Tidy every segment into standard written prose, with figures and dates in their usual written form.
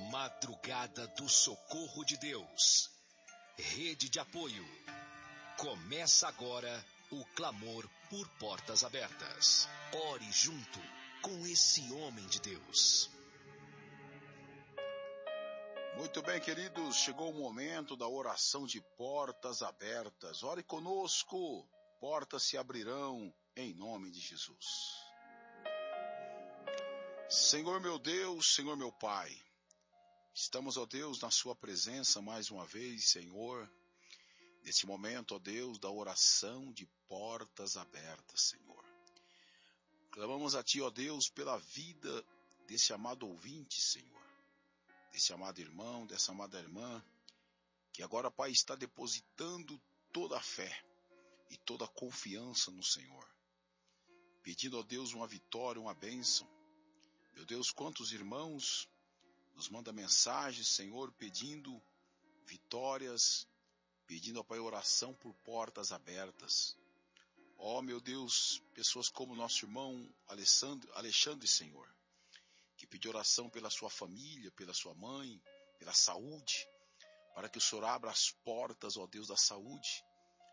Madrugada do Socorro de Deus. Rede de apoio. Começa agora o clamor por portas abertas. Ore junto com esse homem de Deus. Muito bem, queridos, chegou o momento da oração de portas abertas. Ore conosco, portas se abrirão em nome de Jesus. Senhor meu Deus, Senhor meu Pai, estamos, ó Deus, na sua presença mais uma vez, Senhor, neste momento, ó Deus, da oração de portas abertas, Senhor. Clamamos a Ti, ó Deus, pela vida desse amado ouvinte, Senhor, desse amado irmão, dessa amada irmã, que agora, Pai, está depositando toda a fé e toda a confiança no Senhor, pedindo, ó Deus, uma vitória, uma bênção. Meu Deus, quantos irmãos nos mandam mensagens, Senhor, pedindo vitórias, pedindo, ó Pai, oração por portas abertas. Ó, meu Deus, pessoas como nosso irmão Alexandre, Senhor, que pediu oração pela sua família, pela sua mãe, pela saúde, para que o Senhor abra as portas, ó Deus, da saúde.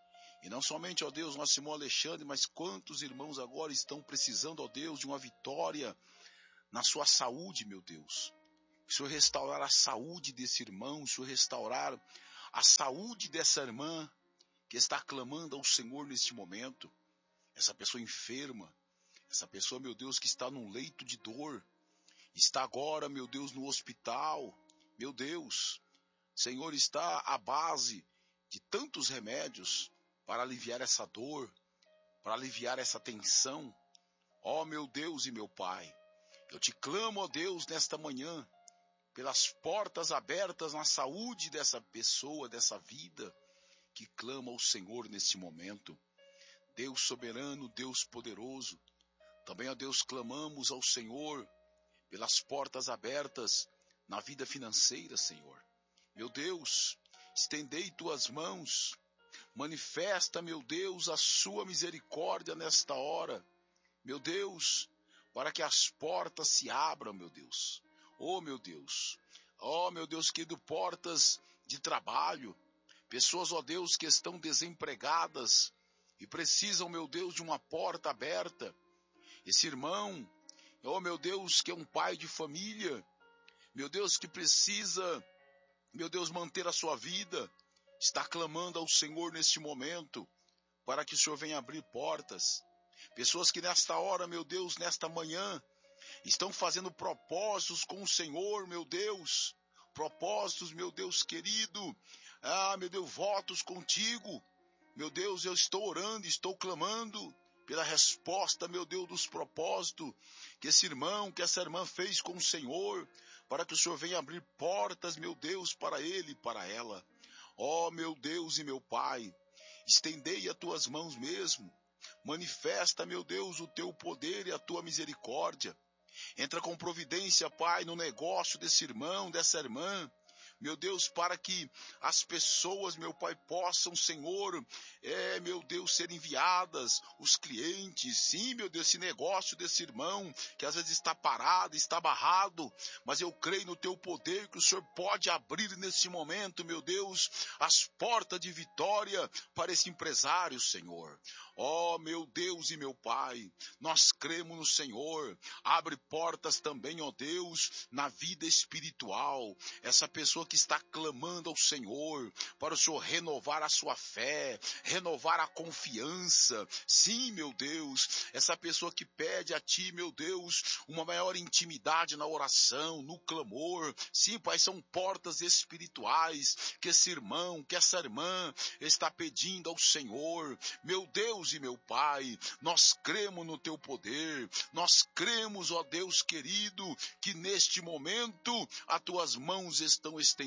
E não somente, ó Deus, nosso irmão Alexandre, mas quantos irmãos agora estão precisando, ó Deus, de uma vitória na sua saúde, meu Deus. O Senhor restaurar a saúde desse irmão, o Senhor restaurar a saúde dessa irmã que está clamando ao Senhor neste momento. Essa pessoa enferma, essa pessoa, meu Deus, que está num leito de dor, está agora, meu Deus, no hospital. Meu Deus, Senhor, está à base de tantos remédios para aliviar essa dor, para aliviar essa tensão. Ó, meu Deus e meu Pai, eu te clamo, ó Deus, nesta manhã, pelas portas abertas na saúde dessa pessoa, dessa vida, que clama ao Senhor neste momento. Deus soberano, Deus poderoso, também, ó Deus, clamamos ao Senhor pelas portas abertas na vida financeira, Senhor. Meu Deus, estendei tuas mãos, manifesta, meu Deus, a sua misericórdia nesta hora. Meu Deus, para que as portas se abram, meu Deus. Oh, meu Deus. Oh, meu Deus querido, portas de trabalho. Pessoas, ó Deus, que estão desempregadas e precisam, meu Deus, de uma porta aberta. Esse irmão, oh, meu Deus, que é um pai de família, meu Deus, que precisa, meu Deus, manter a sua vida, está clamando ao Senhor neste momento, para que o Senhor venha abrir portas. Pessoas que nesta hora, meu Deus, nesta manhã, estão fazendo propósitos com o Senhor, meu Deus. Propósitos, meu Deus querido. Meu Deus, votos contigo. Meu Deus, eu estou orando, estou clamando pela resposta, meu Deus, dos propósitos que esse irmão, que essa irmã fez com o Senhor, para que o Senhor venha abrir portas, meu Deus, para ele e para ela. Ó, meu Deus e meu Pai, estendei as tuas mãos mesmo. Manifesta, meu Deus, o teu poder e a tua misericórdia. Entra com providência, Pai, no negócio desse irmão, dessa irmã. Meu Deus, para que as pessoas, meu Pai, possam, Senhor, meu Deus, ser enviadas, os clientes, sim, meu Deus, esse negócio desse irmão, que às vezes está parado, está barrado, mas eu creio no Teu poder, que o Senhor pode abrir nesse momento, meu Deus, as portas de vitória para esse empresário, Senhor. Ó, meu Deus e meu Pai, nós cremos no Senhor, abre portas também, ó Deus, na vida espiritual, essa pessoa que está clamando ao Senhor, para o Senhor renovar a sua fé, renovar a confiança. Sim, meu Deus, essa pessoa que pede a Ti, meu Deus, uma maior intimidade na oração, no clamor. Sim, Pai, são portas espirituais que esse irmão, que essa irmã está pedindo ao Senhor. Meu Deus e meu Pai, nós cremos no Teu poder, nós cremos, ó Deus querido, que neste momento as Tuas mãos estão estendidas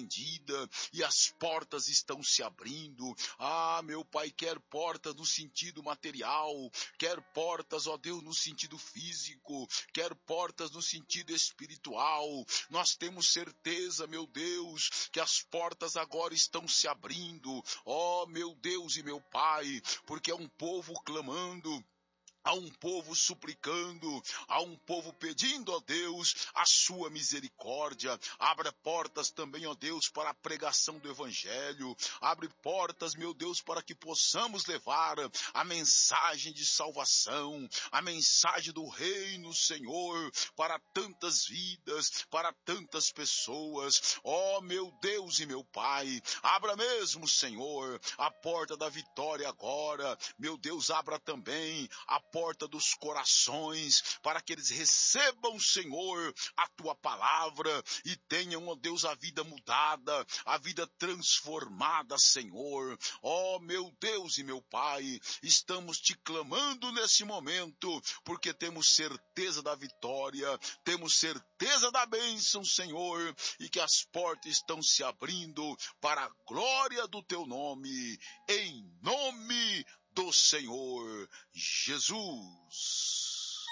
e as portas estão se abrindo. Meu Pai, quer portas no sentido material, quer portas, ó Deus, no sentido físico, quer portas no sentido espiritual. Nós temos certeza, meu Deus, que as portas agora estão se abrindo. Ó, meu Deus e meu Pai, porque é um povo clamando, Há um povo suplicando, há um povo pedindo, ó Deus, a sua misericórdia. Abra portas também, ó Deus, para a pregação do Evangelho. Abre portas, meu Deus, para que possamos levar a mensagem de salvação, a mensagem do reino, Senhor, para tantas vidas, para tantas pessoas. Ó meu Deus e meu Pai, abra mesmo, Senhor, a porta da vitória agora. Meu Deus, abra também a porta dos corações, para que eles recebam, Senhor, a tua palavra e tenham, ó Deus, a vida mudada, a vida transformada, Senhor. Ó meu Deus e meu Pai, estamos te clamando nesse momento, porque temos certeza da vitória, temos certeza da bênção, Senhor, e que as portas estão se abrindo para a glória do teu nome, em nome do Senhor Jesus.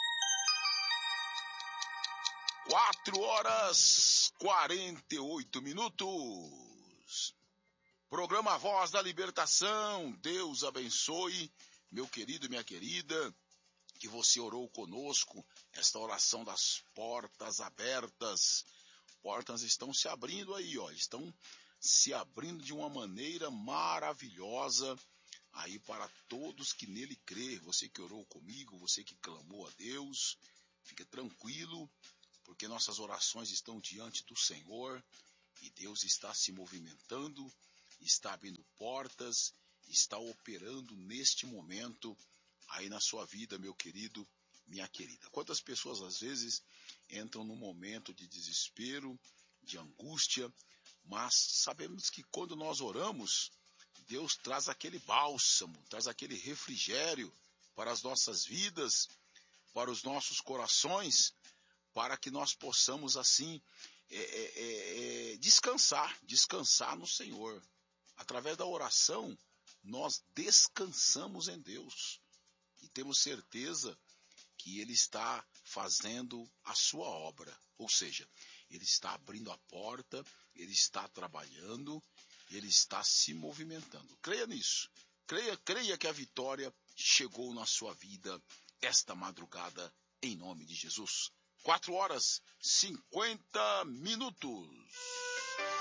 4h48. Programa Voz da Libertação. Deus abençoe, meu querido e minha querida, que você orou conosco, esta oração das portas abertas. Portas estão se abrindo aí, ó, estão se abrindo de uma maneira maravilhosa aí para todos que nele crê. Você que orou comigo, você que clamou a Deus, fica tranquilo, porque nossas orações estão diante do Senhor e Deus está se movimentando, está abrindo portas, está operando neste momento aí na sua vida, meu querido, minha querida. Quantas pessoas às vezes entram num momento de desespero, de angústia, mas sabemos que quando nós oramos, Deus traz aquele bálsamo, traz aquele refrigério para as nossas vidas, para os nossos corações, para que nós possamos assim descansar no Senhor. Através da oração, nós descansamos em Deus e temos certeza que Ele está fazendo a sua obra, ou seja, Ele está abrindo a porta, Ele está trabalhando, Ele está se movimentando. Creia nisso. Creia que a vitória chegou na sua vida esta madrugada, em nome de Jesus. 4h50.